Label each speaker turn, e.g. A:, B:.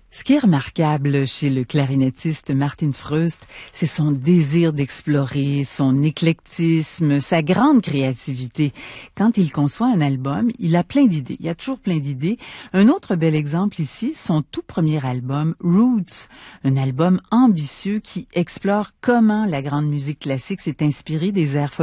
A: Ce qui est remarquable chez le clarinettiste Martin Freust, c'est son désir d'explorer, son éclectisme, sa grande créativité. Quand il conçoit un album, il a plein d'idées. Il y a toujours plein d'idées. Un autre bel exemple ici, son tout premier album, Roots, un album ambitieux qui explore comment la grande musique classique s'est inspirée des airs